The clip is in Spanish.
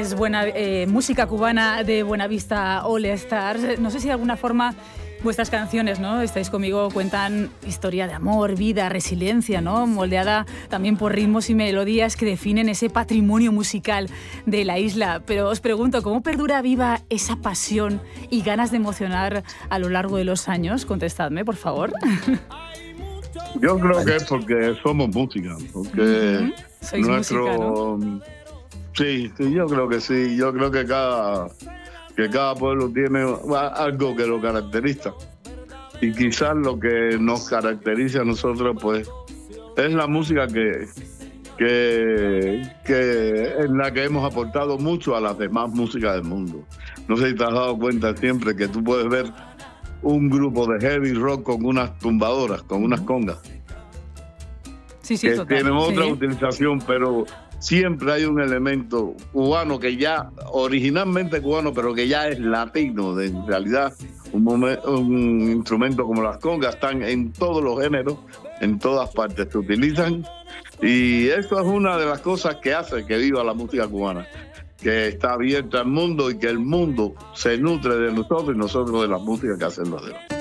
es música cubana de Buenavista All Stars. No sé si de alguna forma vuestras canciones, ¿no? Estáis conmigo, cuentan historia de amor, vida, resiliencia, ¿no? Moldeada también por ritmos y melodías que definen ese patrimonio musical de la isla. Pero os pregunto, ¿cómo perdura viva esa pasión y ganas de emocionar a lo largo de los años? Contestadme, por favor. Yo creo que es porque somos música, porque Sois música, ¿no? Sí, yo creo que sí. Yo creo que cada pueblo tiene algo que lo caracteriza. Y quizás lo que nos caracteriza a nosotros, pues, es la música que en la que hemos aportado mucho a las demás músicas del mundo. No sé si te has dado cuenta siempre que tú puedes ver un grupo de heavy rock con unas tumbadoras, con unas congas. Sí, que total. Tienen otra utilización, pero siempre hay un elemento cubano que ya, originalmente cubano, pero que ya es latino. En realidad, un instrumento como las congas están en todos los géneros, en todas partes se utilizan. Y eso es una de las cosas que hace que viva la música cubana, que está abierta al mundo y que el mundo se nutre de nosotros y nosotros de la música que hacen los demás.